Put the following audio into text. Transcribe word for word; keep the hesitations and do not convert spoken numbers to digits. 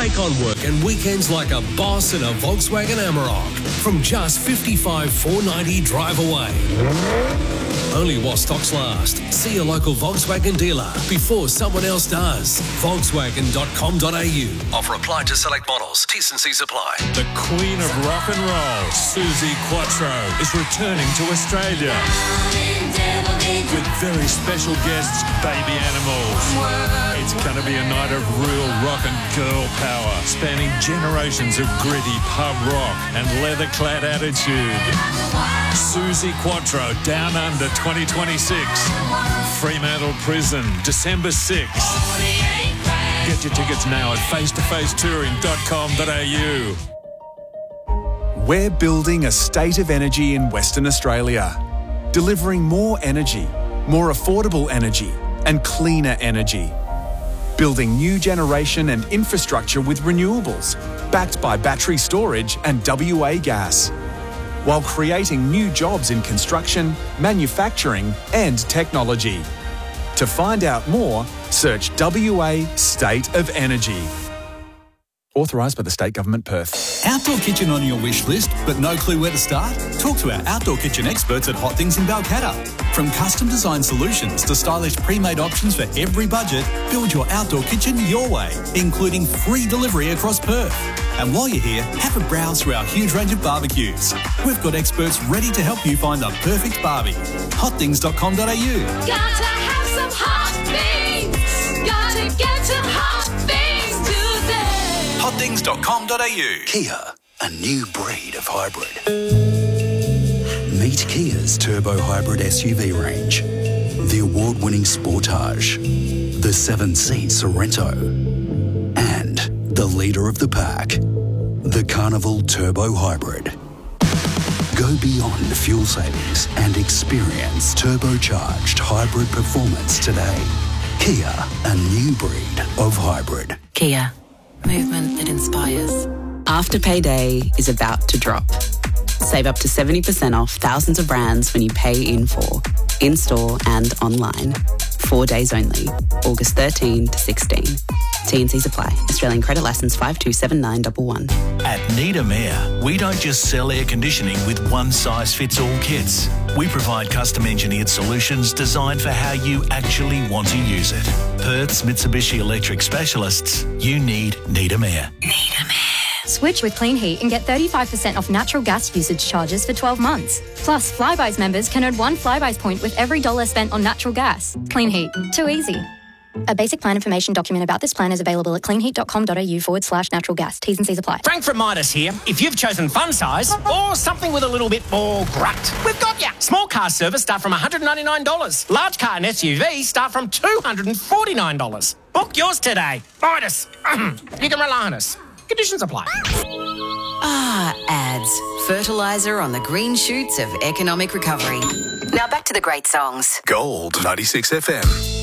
Take on work and weekends like a boss in a Volkswagen Amarok from just fifty-five thousand four hundred ninety dollars drive away. Only while stocks last. See a local Volkswagen dealer before someone else does. Volkswagen dot com dot a u. Offer applied to select models. T's and C's apply. The Queen of Rock and Roll, Suzi Quatro, is returning to Australia with very special guests, Baby Animals. It's going to be a night of real rock and girl power, spanning generations of gritty pub rock and leather-clad attitude. Suzi Quatro, Down Under twenty twenty-six. Fremantle Prison, December sixth. Get your tickets now at face to face touring dot com dot a u. We're building a state of energy in Western Australia, delivering more energy, more affordable energy, and cleaner energy. Building new generation and infrastructure with renewables, backed by battery storage and W A gas, while creating new jobs in construction, manufacturing, and technology. To find out more, search W A State of Energy. Authorised by the State Government, Perth. Outdoor kitchen on your wish list, but no clue where to start? Talk to our outdoor kitchen experts at Hot Things in Balcatta. From custom design solutions to stylish pre-made options for every budget, build your outdoor kitchen your way, including free delivery across Perth. And while you're here, have a browse through our huge range of barbecues. We've got experts ready to help you find the perfect barbie. hot things dot com dot a u. Gotta have some hot things. Gotta get some hot things today. hot things dot com dot a u. Kia, a new breed of hybrid. Meet Kia's turbo hybrid S U V range. The award-winning Sportage, the seven-seat Sorrento, and the leader of the pack, the Carnival Turbo Hybrid. Go beyond fuel savings and experience turbocharged hybrid performance today. Kia, a new breed of hybrid. Kia, movement that inspires. Afterpay Day is about to drop. Save up to seventy percent off thousands of brands when you pay in full, in-store and online. Four days only, August thirteenth to sixteenth. T and C's apply. Australian credit licence five two seven nine one one. At Needham Air, we don't just sell air conditioning with one-size-fits-all kits. We provide custom-engineered solutions designed for how you actually want to use it. Perth's Mitsubishi Electric specialists, you need Needham Air. Needham Air. Switch with Clean Heat and get thirty-five percent off natural gas usage charges for twelve months. Plus, Flybuys members can earn one Flybuys point with every dollar spent on natural gas. Clean Heat. Too easy. A basic plan information document about this plan is available at cleanheat dot com dot a u forward slash natural gas. T's and C's apply. Frank from Midas here. If you've chosen fun size or something with a little bit more grunt, we've got ya. Small car service start from one hundred ninety-nine dollars. Large car and S U V start from two hundred forty-nine dollars. Book yours today. Midas. You can rely on us. Conditions apply. Ah, ads. Fertiliser on the green shoots of economic recovery. Now back to the great songs. Gold ninety-six F M.